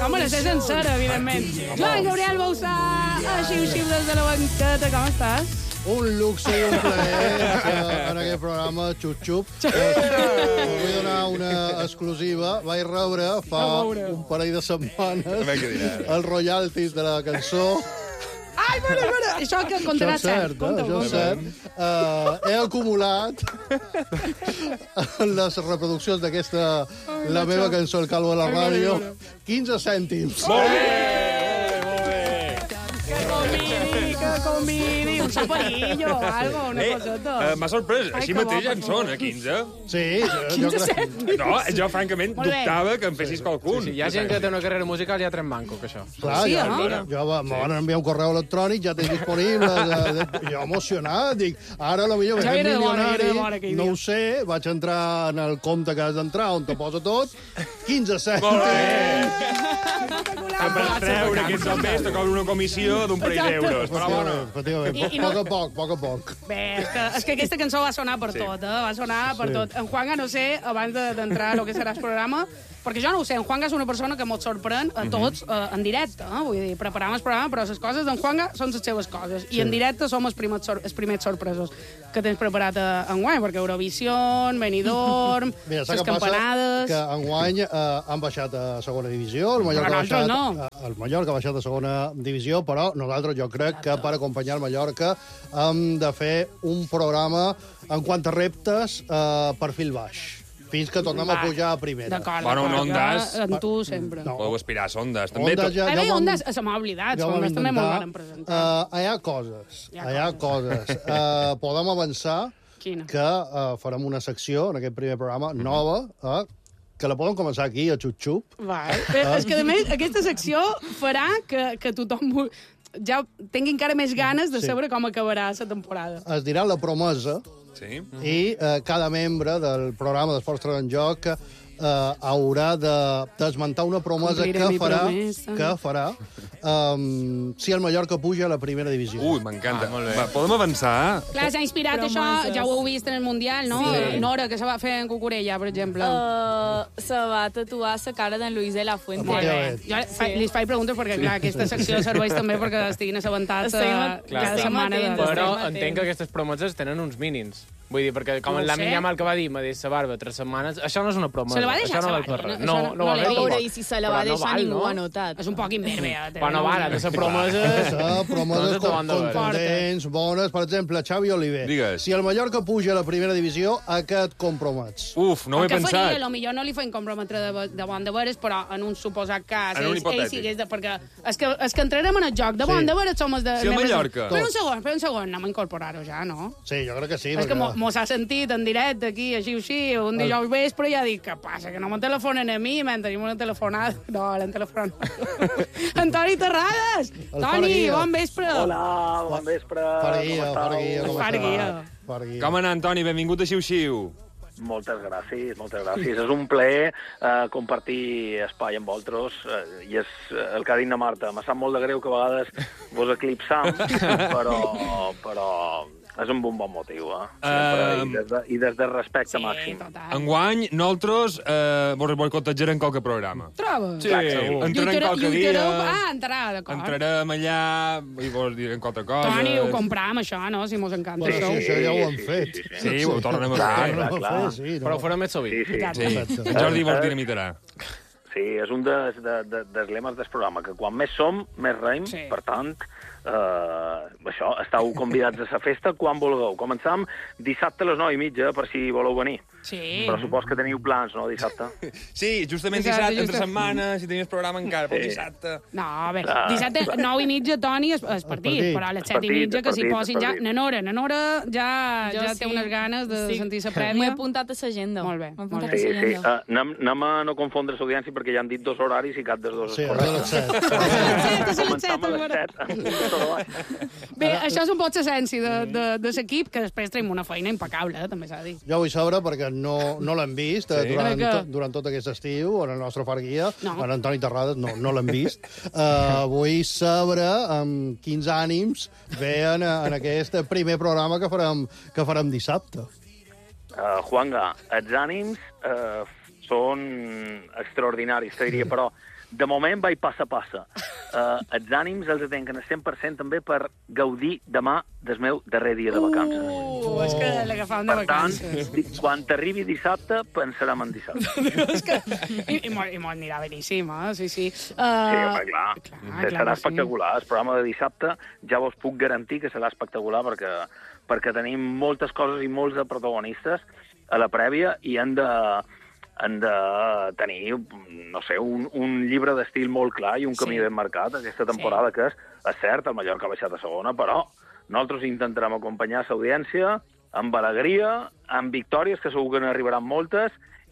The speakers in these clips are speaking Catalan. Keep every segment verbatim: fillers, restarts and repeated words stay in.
Com a la ser sencera, evidentment. Joan Gabriel Bausà, així així des de la banqueta, com estàs? Un luxe i un plaer en aquest programa Xup-Xup. Vull donar una exclusiva. Vaig rebre fa un parell de setmanes els royalties de la cançó. Ai, mira, mira, això que contarà cert. Això és cert. Uh, he acumulat les reproduccions d'aquesta, la meva cançó, El Calvo de la Ràdio, quinze cèntims. Molt bé! Molt bé! Que convidi, que convidi. Un soparillo o algo, una eh, coseta. Uh, M'ha sorprès, així Ai, mateix bo, en són, a quinze. Sí. quinze cèntims. No, jo francament dubtava que em fessis qualcun. Sí, sí, hi ha gent que té una carrera musical i altre en banco, que això. Clar, Sí, ja, no? jo me van enviar un correu electrònic, ja té disponible. De, de, jo emocionat, dic, ara potser Ja veig era de bona, milionari, era de bona, aquell no dia. ho sé, vaig entrar en el compte que has d'entrar, on te posa tot, quinze cèntims. Molt bé! Que per treure aquests homes te cobra una comissió d'un parell d'euros. Però bueno. Efectivament, I- i no- poc a poc, poc a poc. Bé, és que, és que aquesta cançó va sonar per Sí. tot, eh? Va sonar per Sí. tot. En Juanga, no sé, abans de- d'entrar a lo que serà el programa, perquè jo no ho sé, en Juanga és una persona que mos sorprèn a tots eh, en directe, eh? Vull dir, preparam el programa, però les coses d'en Juanga són les seves coses. I en directe som els primers, sor els primers sorpresos que tens preparat a, a enguany, perquè Eurovision, Benidorm, Mira, les saps què passa? campanades... Que enguany eh, han baixat a segona divisió, el Mallorca, Però ha baixat, nosaltres eh, el Mallorca ha baixat a segona divisió, però nosaltres jo crec que per acompanyar el Mallorca hem de fer un programa en quant a reptes eh, perfil baix, fins que tornem Va. a pujar a primera. D'acord, Bueno, d'acord. un Ondas- Jo, amb tu sempre. No. Podeu aspirar a sondes. També Ondas tot... ja, A ja veure, ho vam- Ondas, se m'ha oblidat, ja ho vam Ondas també m'ho intentar. van presentar. Uh, hi ha coses, Hi ha hi ha coses. Uh, podem avançar Quina? que uh, farem una secció en aquest primer programa nova, uh, que la podem començar aquí, a Xup-Xup. Va, eh? És que, a més, aquesta secció farà que, que tothom vo- ja tingui encara més ganes de Sí. saber com acabarà la temporada. Es dirà La Promesa, Sí? i eh, cada membre del programa d'Esports Tres en Joc eh, haurà de desmentar una promesa Compliré que mi farà, promesa. que farà um, si el Mallorca puja a la primera divisió. Ui, m'encanta. Va, podem avançar? Clar, s'ha inspirat Promoses. això, ja ho heu vist en el Mundial, no? Sí. Nora, que se va fer en Cucurella, per exemple. Uh, se va tatuar la cara d'en Luis de la Fuente. Molt bé. efectivament. Jo fa, li faig preguntes perquè, clar, aquesta secció serveix també perquè estiguin assabentats eh, Estem at- cada estem setmana. De... atents. Però Estem entenc que atents. aquestes promeses tenen uns mínims. Vull dir, perquè com No ho en la sé. Lamine Yamal que va dir, m'ha dit sa barba tres setmanes, això no és una promesa. Se la va deixar, això no sa val barba, per res. no, No, això no, no- no no val l'he per dit. Veure, res. i si se la Però va no deixar val, ningú no? ha notat. És un poc imberbe. Però no val, han de ser promeses... Uh, promeses de bon de veure. contundents, bones. Per exemple, Xavi Oliver. Digues. Si el Mallorca puja a la primera divisió, a què et compromets? Uf, no ho he el que faria, pensat. a lo millor no li feien comprometre de, de bon de veres, però en un suposat cas, En un ell, ell hipotètic. sigués de... Perquè és que, és que entrarem en el joc. De bon Sí. de veres som els de... Si el més- Mallorca. Espera un segon, espera un segon, anem a incorporar-ho ja, no? Sí, jo crec que sí. És que perquè- mo- mos ha sentit en directe aquí, així o així, un dijous vespre, i ja dic, què passa, que no me telefonen a mi, mentre tenim una telefonada. No, l'han telefonat. Antoni Terrades! El Toni, Farguia. bon vespre! Hola, bon vespre. Farguia, com estàu? Farguia, com Farguia. estàs? Farguia. Com anar, Antoni? Benvingut a Xiu-Xiu. Moltes gràcies, moltes gràcies. És un plaer eh, compartir espai amb vosaltres eh, i és eh, el que ha dit na Marta. Me sap molt de greu que a vegades vos eclipsam, però, però és un bon bon motiu, eh? Sempre, Um, I des de, i des de respecte Sí, màxim. total. Enguany, nosaltres eh, vos boicotejarem qualque programa. Trobes? Sí, entrarem Lluitareu- qualque lluitareu- dia, Ah, entrarà, d'acord. entrarem allà i vos direm qualque cosa. Toni, ho compram, això, no? Si mos encanta Però això. sí, això ja ho han sí, fet. sí, sí, Sí, ho tornem a Clar, fer. clar, Ho clar. han fet, sí, no. Però ho farem més sovint. Sí, sí. Exacte. Sí, Exacte. en Jordi vos dinamitarà. Sí, és un dels de, de, dels lemes del programa, que quan més som, més reim. Sí. Per tant, eh, això, estàu convidats a la festa quan vulgueu. Començam dissabte a les nou i mitja, per si voleu venir. Sí. Però supos que teniu plans, no, dissabte? Sí, justament Exacte, dissabte, entre just- setmanes, si tenies programa encara, pel Sí. dissabte. No, a veure, Clar, dissabte, clar. nou i mitja, Toni, és, és partit, partit. però a les És set i partit, mitja és que s'hi partit, posin és ja... partit. Nenora, Nenora ja, Jo ja sí. té unes ganes de Sí. sentir-se M'ho he prèvia. apuntat a l'agenda. Molt bé, M'ho he molt apuntat bé. a Sí, sí. l'agenda. Uh, anem, anem a no confondre l'audiència perquè ja han dit dos horaris i cap dels dos Sí, és a correcte. les set. set, Començam a les set, set. Bé, això és un poc l'essència de, de, de l'equip, que després tenim una feina impecable, eh, també s'ha de dir. Jo vull saber, perquè no, no l'hem vist eh, Sí? durant, Crec que- durant tot aquest estiu, en el nostre Farguia, No. en Antoni Terrades no, no l'hem vist. Uh, vull saber amb quins ànims veien en aquest primer programa que farem, que farem dissabte. Uh, Juanga, els ànims uh, són extraordinaris, te diria, però de moment vaig passa a passa. Uh, els ànims els tenquen al cent per cent també per gaudir demà del meu darrer dia de vacances. Uh, és que l'agafàvem de Per tant, vacances. di- quan t'arribi dissabte, pensarem en dissabte. és que... I, i, molt, I molt anirà beníssim, eh? Sí, sí. Uh, Sí, home, clar. clar, clar clar serà que sí. espectacular. El programa de dissabte ja vos puc garantir que serà espectacular perquè, perquè tenim moltes coses i molts de protagonistes a la prèvia i han de, han de tenir, no sé, un, un llibre d'estil molt clar i un camí Sí. ben marcat aquesta temporada, sí. que és, és cert, el Mallorca ha baixat a segona, però nosaltres intentarem acompanyar l'audiència amb alegria, amb victòries, que segur que n'arribaran moltes,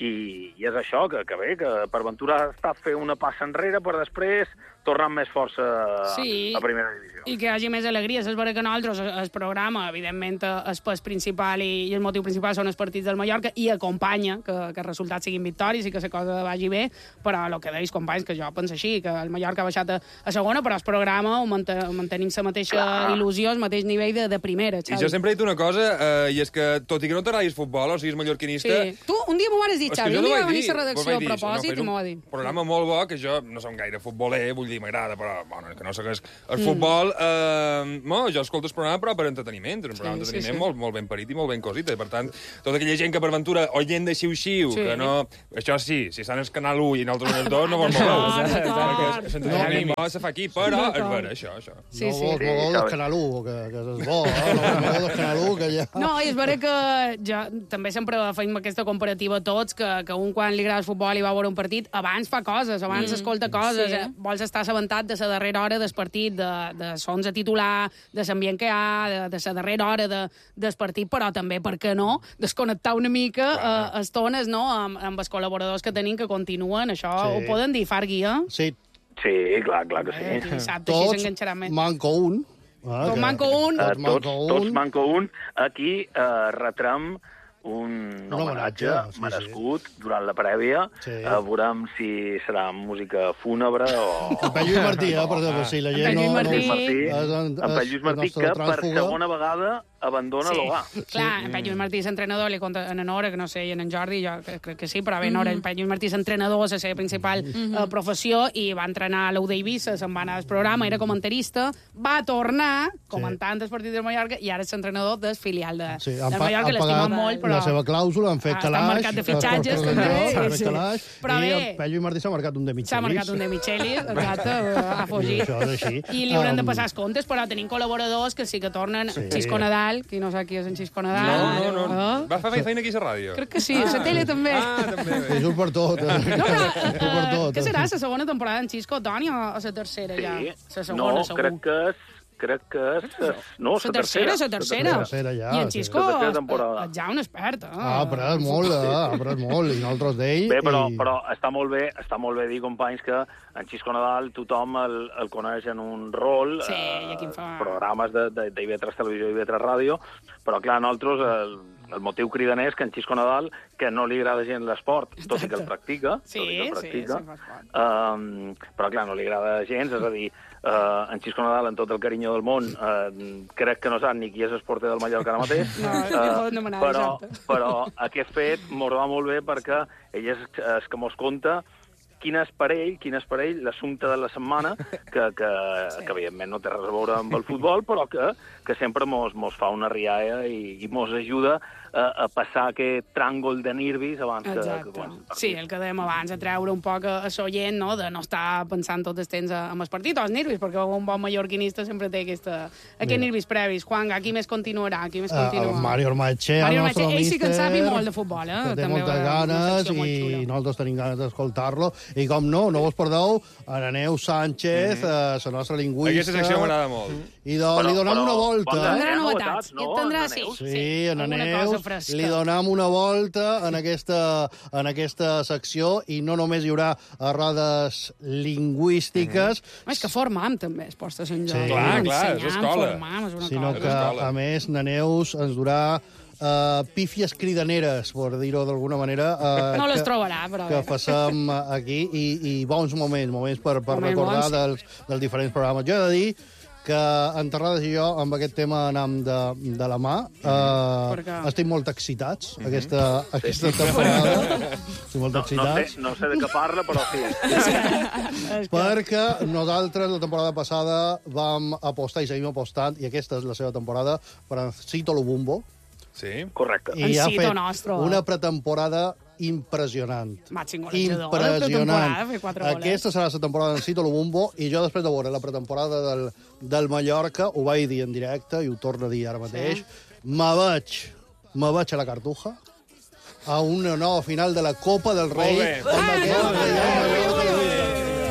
i, i és això, que, que bé, que per Ventura està fent una passa enrere per després tornar amb més força Sí. a primera divisió. I que hi hagi més alegries. És veritat que nosaltres, el programa, evidentment, el pes principal i, i el motiu principal són els partits del Mallorca i acompanya que, que els resultats siguin victòries i que la cosa vagi bé, però el que deis, companys, que jo penso així, que el Mallorca ha baixat a, a segona, però el programa ho mant mantenim la mateixa Clar. il·lusió, el mateix nivell de, de primera, I Xavi. jo sempre he dit una cosa, eh, i és que, tot i que no t'agradis futbol, o siguis mallorquinista... Sí. Tu un dia m'ho vas dir, És que Xavi, jo un no dia va vaig venir dir, a la redacció ho a vaig dir, propòsit no, i m'ho va és dir. un programa molt bo, que jo no som gaire futboler, vull dir, m'agrada, però, bueno, que no segueix el mm. futbol... Eh, no, jo escolto el programa, però per entreteniment, és un programa Sí, sí, d'entreteniment sí. molt, molt ben parit i molt ben cosit, i per tant, tota aquella gent que per ventura oient de xiu-xiu, Sí. que no... Això sí, si estan al canal u i nosaltres en el dos, no vols D'acord, moure. d'acord. L'entreteniment bo se fa aquí, però és D'acord. vera, això, això. Sí, no sí. vols Sí, no vols del Xavi. Canal u, que, que és bo, eh? No vols del Canal u, que ja... No, i és vera que ja, també sempre feim aquesta comparativa tots, que, que un quan li agrada el futbol i va veure un partit, abans fa coses, abans mm. escolta coses, Sí. eh? Vols estar assabentat de la darrera hora del partit, de, de sons a titular, de l'ambient que hi ha, de, de la darrera hora de, del partit, però també, per què no, desconnectar una mica eh, estones, no?, amb, amb els col·laboradors que tenim que continuen, això Sí. ho poden dir, Fargui, eh? Sí, Sí, clar, clar que Eh, sí. qui sap, així tots s'enganxarà més. manco un. Ah, Tot que- manco un. Eh, Tots tots, manco tots un. manco un. Aquí eh, retram un, Un homenatge homenatge, sí, merescut durant la prèvia. Sí. Eh, veurem si serà música fúnebre o... En Pep Lluís Martí, eh, per exemple, si la gent En Pep no... Lluís no- Martí. Martí, és en- en Pep és Lluís el Martí, nostre que per trànsfuga. segona vegada abandona Sí. l'hogar. Clar, en Pep Lluís Martí és entrenador, li conta en Nora, que no sé, i en Jordi, jo crec, crec que sí, però bé, Nora, en Pep Lluís Martí és entrenador, és la seva principal eh, professió, i va entrenar a l'U de Eivissa, se'n va anar al programa, era comentarista, va tornar comentant el partit del Mallorca, i ara és entrenador del filial de, Sí, del han, pa- Mallorca, han l'estimem pagat molt, però... la seva clàusula, han fet Ah, està calaix. marcat de fitxatges, els també, portadors, han sí, fet sí. calaix, Però i bé. el Pep Lluís Martí s'ha marcat un de Michelis. S'ha marcat un de Micheli, exacte, a fugir. I això és així. I li hauran de Um, passar els comptes, però tenim col·laboradors que sí que tornen. Sí. Xisco Nadal, qui no sap qui és en Xisco Nadal. No, no, no. Ah. Va fer feina aquí a la ràdio. Crec que sí, a la tele també. Ah, també. I surt per tot. eh. No, però, Surt per uh, tot. què serà, la segona temporada en Xisco, Toni, o la tercera ja? Sí. La segona, no, segur. crec que és... Crec que és... No, La tercera, la tercera. La tercera ja, I en sí. Xisco La tercera és, temporada. és ja un expert. Eh? Ha après molt, eh? ha après molt, i nosaltres d'ell. Bé, però, i... però està molt bé, està molt bé dir, companys, que en Xisco Nadal tothom el, el coneix en un rol, Sí, i aquí en fa- programes de, de, d'I V tres Televisió i I V tres Ràdio, però clar, nosaltres el, el motiu cridaner és que en Xisco Nadal, que no li agrada gent l'esport, tot i que el practica, Sí, tot i que el sí, practica, sí, fa esport. um, però clar, no li agrada gens, és a dir, uh, en Xisco Nadal, en tot el carinyo del món, uh, crec que no sap ni qui és el porter del Mallorca ara mateix, No, li poden demanar però, dissabte. però aquest fet mos va molt bé perquè ell és el que mos conta quin és per ell, quin és per ell l'assumpte de la setmana, que, que, sí. que evidentment no té res a veure amb el futbol, però que, que sempre mos, mos fa una rialla i, i mos ajuda a, a passar aquest tràngol de nervis abans que, que comenci el partit. Sí, el que dèiem abans, a treure un poc a, a l'oient, no?, de no estar pensant tot el temps amb el partit o els nervis, perquè un bon mallorquinista sempre té aquesta, aquests nervis previs. Juan, aquí més continuarà, aquí més Uh, continua. el Mario Ormache, el Mario nostre Ormache, ell sí que en míster, sap i molt de futbol, eh? que té També moltes una- una ganes secció molt i xula. nosaltres tenim ganes d'escoltar-lo. I com no, no vos perdeu, en Aneu Sánchez, mm -hmm. la nostra lingüista. Aquesta secció m'agrada molt. I do, li donem una volta. Bon, Tindrà hi ha novetats. I no? tindrà, En sí. Neus? Sí, en alguna Neus, cosa fresca. li donem una volta en aquesta, en aquesta secció i no només hi haurà errades lingüístiques, Mm. És que formam, també, es posta a Sant Jordi. Sí. Clar, clar, és Ensenyam, escola. formam, és una sinó cosa. que, escola. a més, na Neus ens durà uh, pífies cridaneres, per dir-ho d'alguna manera. Uh, No les que- trobarà, però que bé. passem aquí i, i bons moments, moments per, per Moments recordar bons. dels, dels diferents programes. Jo he de dir que en Terrades i jo amb aquest tema anam de, de la mà. Uh, què? estic molt excitats, aquesta, aquesta temporada. Estic molt No, no, excitats. sé, no sé de què parla, però sí. Perquè nosaltres la temporada passada vam apostar i seguim apostant, i aquesta és la seva temporada, per Cito Lubumbo. Sí. Correcte. I ha Encito fet nostre. una pretemporada impressionant. Màxim golejador de Impressionant. pretemporada, fer quatre goles. Aquesta serà la temporada d'en Cito Lubumbo, i jo després de veure la pretemporada del, del Mallorca, ho vaig dir en directe, i ho torno a dir ara mateix, me veig, me veig a la Cartuja, a una nova final de la Copa del Rei, bé. amb aquest Reial Mallorca de Luis.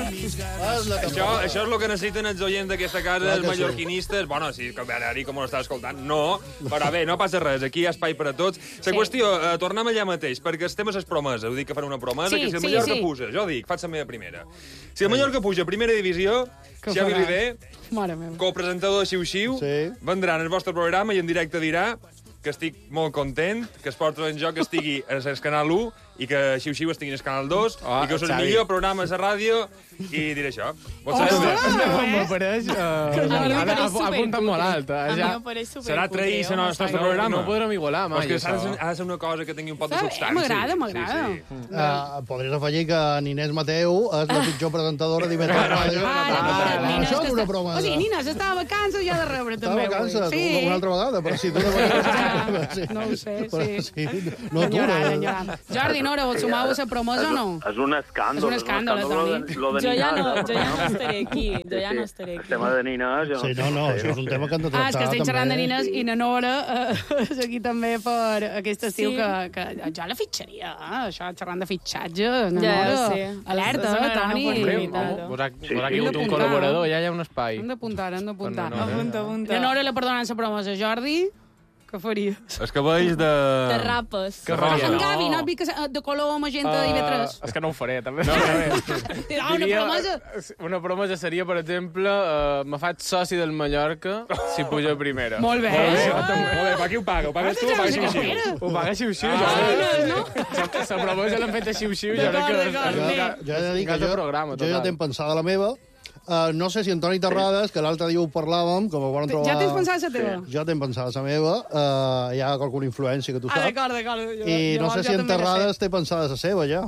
És la Això, temporada. això és el que necessiten els oients d'aquesta casa, Clar els que sí. mallorquinistes. Bueno, sí, que Ari, com ho està escoltant, no. Però bé, no passa res, aquí hi ha espai per a tots. La Sí. qüestió, eh, tornem allà mateix, perquè el tema és promesa. Ho dic que faré una promesa, Sí, que si el sí, Mallorca sí. puja, jo dic, faig la meva primera. Si el Mallorca puja a primera divisió, Què Xavi farà? Ribé, Mare meva. copresentador de Xiu-Xiu, Sí. vendrà en el vostre programa i en directe dirà que estic molt content, que Esports en Joc estigui en el canal u i que Xiu-Xiu estigui en el canal dos Oh, i que és el Xavi. millor programa a la ràdio i diré això. Vols saber Ostres! més? M'apareix... Uh, Jordi ha, ha, pareix ha apuntat molt alt. A Eh? mi Ja, m'apareix supercutre. Serà trair el nostre no, programa. no podrem igualar mai, Però és que ha de, això. ser, ha de ser una cosa que tingui un pot de Està bé, substància. m'agrada, m'agrada. Sí, sí. Uh, podries afegir que en Inés Mateu és la pitjor presentadora d'I V tres Ràdio. Ah, la Ah, Nina, Nina, això que és una està- promesa. O sigui, Nina, s'estava a vacances i ha de rebre Estava també. vacances, avui. sí. una altra vegada, però sí, d'una vegada. Sí. No ho sé, Però sí. sí. No Enyorant, atura. enyorant. Jordi, Nora, vols sumar a la promesa o no? És un escàndol. És un escàndol, lo de- Toni. lo de Jo ja Nina, no, eh? jo ja no estaré aquí. Jo ja Sí, no sí. estaré El aquí. tema de Nina... Jo Sí, no, no, això és un tema que hem de tractar. Ah, és que estem xerrant de també. nines i na Nora eh, és aquí també per aquest estiu Sí. que, que jo la fitxaria, eh? Això, xerrant de fitxatge, na Ja, Nora. sí. Alerta, És una eh, gran Toni. oportunitat. Home, vos ha, Sí, vos ha sí. caigut Hem un d'apuntar. col·laborador, ja hi ha un espai. Hem d'apuntar, hem d'apuntar. Per na Nora. Apunta, apunta. Na Nora la perdonen la promesa. Jordi, què faries? Els cabells de... Te rapes. Que Rosa. faria? En Gavi, no has vist que se- de color magenta de I V tres? Uh, és que no ho faré, també. No, Te dava una promesa. Una promesa seria, per exemple, uh, me faig soci del Mallorca si puja a primera. Molt bé. Molt bé, Ah. molt bé. Per qui ho paga? Ho pagues tu o ho pagues Xiu-Xiu? Ho paga Xiu-Xiu, Ah, jo. no? La promesa l'han fet a Xiu-Xiu, jo crec D'acord, que és d'acord, és un sí. ca- Jo he de dir un que cas de jo, programa, jo ja total. tinc pensada la meva. Uh, no sé si Antoni Terrades, que l'altre dia ho parlàvem, com ho van trobar... Ja tens pensat la teva? Ja tinc pensada la meva. Uh, hi ha alguna influència que tu Ah, saps. d'acord, d'acord. Jo- I no llavors sé jo si en també la sé. Terrades té pensada la seva, ja.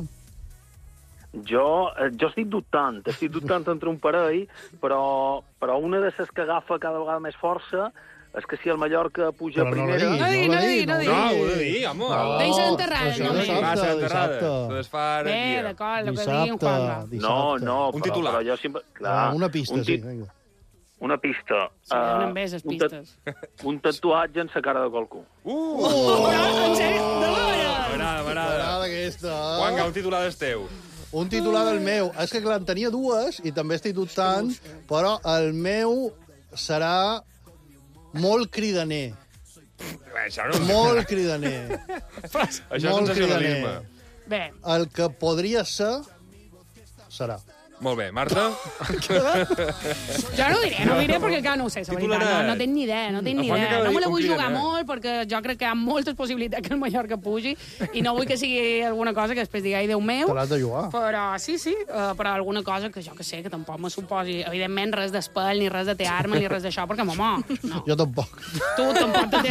Jo, eh, jo estic dubtant, estic dubtant entre un parell, però, però una de les que agafa cada vegada més força és que si el Mallorca puja Però a no la primera... digui, No digui, la no digui, digui, no No, digui. ho he de dir, home. No. Deixa d'enterrades, Això no, dissabte, Va ser enterrada. dissabte. Es fa ara Bé, aquí. d'acord, el que Dissabte, digui en Juanma. No, dissabte. no, Un però, titular. però jo sempre... Clar, Ah, una pista, un sí. tit- Vinga. Una pista. Sí, eh, donen bé, les un ta- pistes. Un tatuatge en la cara de qualcú. Uh! Oh, en sèrio? De veure? M'agrada, m'agrada. M'agrada aquesta. eh? Juanga, un titular és teu. Un titular del meu. És que, clar, en tenia dues i també estic dubtant, però el meu serà molt cridaner. Bé, això no... Molt cridaner. Això és molt sensacionalisme. Bé, El que podria ser, serà. Molt bé, Marta? jo no ho diré, no ho diré perquè encara no ho sé, la veritat. No, no tinc ni idea, no tinc ni Juan, idea. que No me la un vull jugar cridaner. molt perquè jo crec que hi ha moltes possibilitats que el Mallorca pugi i no vull que sigui alguna cosa que després digui, ai, Déu meu, Te l'has de jugar. però sí, sí, uh, però alguna cosa que jo que sé, que tampoc me suposi, evidentment, res d'espel, ni res de tear-me, ni res d'això, perquè, home, no. Jo tampoc. Tu tampoc te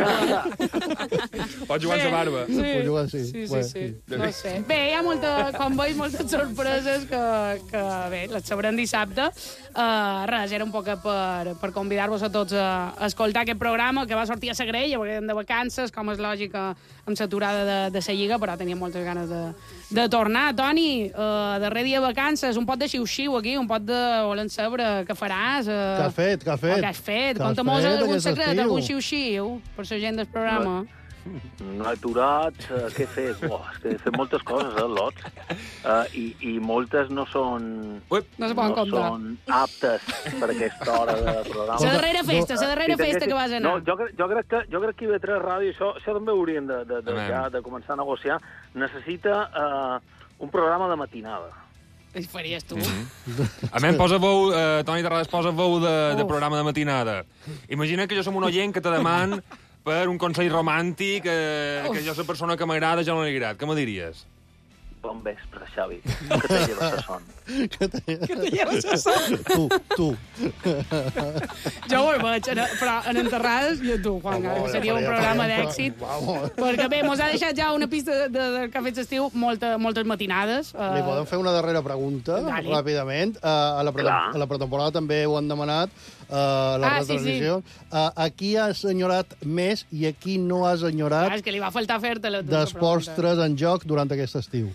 tens. Pots jugar amb la barba. Sí, Puc jugar, sí. sí, sí, Bé, sí. sí. No sé. Bé, hi ha molta, com veus, moltes sorpreses que, que bé, les sabrem dissabte. Uh, res, era un poc per, per convidar-vos a tots a, a escoltar aquest programa, que va sortir a Sagrella, perquè eren de vacances, com és lògic, amb l'aturada de, de la Lliga, però tenia moltes ganes de, de tornar. Toni, uh, darrer dia de vacances, un pot de xiu-xiu aquí, un pot de volem saber què faràs. Uh, Què has fet, què has fet? O què has fet? Què has Conta-mos fet algun aquest secret, estiu? algun xiu-xiu, per la gent del programa. No he aturat, eh, què he fet? Oh, és que he fet moltes coses, eh, lots. Uh, i, I moltes no són... Ui, No se poden no comptar. són aptes per aquesta hora de programa. La darrera festa, la darrera Si festa tinguéssim- que vas anar. No, jo, cre- jo, crec que, jo crec que I V tres Ràdio, això, això també ho haurien de, de, de, Anem. ja, de començar a negociar, necessita uh, un programa de matinada. Què faries tu? A mi em posa veu, eh, Toni Terrades posa veu de, de Uf. programa de matinada. Imagina que jo som un oient que te deman per un consell romàntic, eh, que jo la persona que m'agrada ja no li agrada. Què me diries? Bon vespre, Xavi. Que te lleves a son. Que te... Que te lleves a son. Tu, tu. Jo ho veig, en, però en enterrades i a tu, Juan, Vamos, seria un faria- programa faria- d'èxit. Vamos. Perquè bé, mos ha deixat ja una pista de, de, del que ha fet estiu molta, moltes matinades. Li Uh, podem fer una darrera pregunta, Dale. ràpidament. Uh, a, la pre Clar. a la pretemporada també ho han demanat, uh, la Ah, sí, retransmissió. Uh, a qui has enyorat més i a qui no has enyorat és que li va faltar fer-te la d'esports tres en joc durant aquest estiu?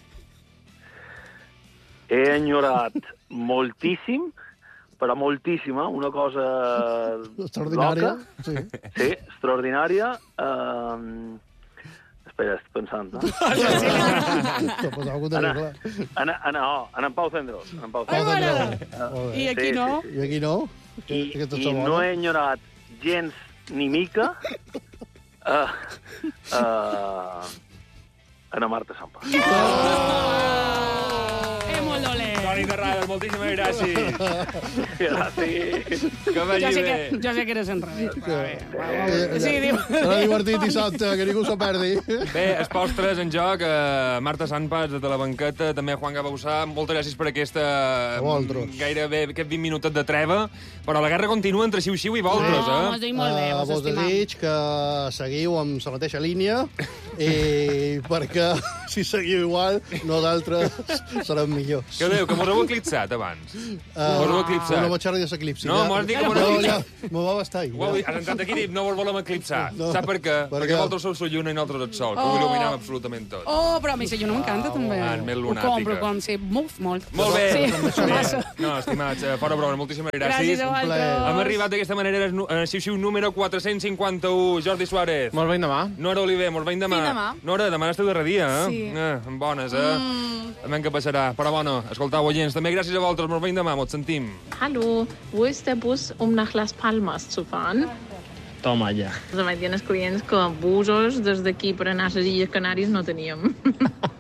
He enyorat moltíssim, però moltíssima, una cosa Extraordinària. loca. Sí. Sí, extraordinària. Um... Espera, estic pensant, no? T'ho posava que ho tenia Ana, clar. Ana, Ana, oh, en en Pau Cendros. En en Pau Ai, Cendros. m'agrada. Molt bé. I aquí Sí, no? sí, I aquí no? I, Aquesta i està bona. no he enyorat gens ni mica uh, uh, Ana Marta Sampa. Eh, molt dolent. Toni Terrades, moltíssimes gràcies. Gràcies. Que Jo vagi sé bé. que, jo sé que eres enrevés. però bé, va, va. Eh, Sí, diu... Serà divertit dissabte, que ningú s'ho perdi. Bé, esports tres en joc, eh, Marta Santpas, de la banqueta, també Juan Gabausà, moltes gràcies per aquesta... A vosaltres. mm, Gairebé aquest vint minuts de treva, però la guerra continua entre xiu-xiu i vosaltres, No, eh? mos dic molt bé, Uh, mos vos estimam. desig que seguiu amb la mateixa línia i perquè si seguiu igual nosaltres serem millors. Què diu, que mos heu eclipsat abans? Uh, Mos heu eclipsat. No me xerri de l'eclipsi. No, mos has dit que mos heu ja, eclipsat. me va bastar. Ho heu dit, has entrat aquí i dit, no vos volem eclipsar. No. Sap per què? Per Perquè què? vosaltres sou la lluna i nosaltres el sol, que ho Oh. il·luminem absolutament tot. Oh, però a mi la lluna m'encanta, també. ah, és més Ho lunàtica. compro com si... Molt, molt. Molt bé. Sí, massa. No, estimats, eh, fora broma, moltíssimes gràcies. Gràcies a vosaltres. Hem arribat d'aquesta manera al nu- al xiu-xiu número quatre-cents cinquanta-u. Jordi Suárez. Molt bé, demà. Nora Oliver, molt bé demà. Fins demà. Nora, demà és el teu darrer dia, eh? Sí. Eh, bones, eh? Mm. També què passarà. Però bueno, escoltau, oients, també gràcies a vosaltres. Molt bé demà, mos sentim. Hallo, wo ist der Bus, um nach Las Palmas zu fahren? Toma ja. Els tienes clients que busos des d'aquí per anar a les Illes Canàries no teníem.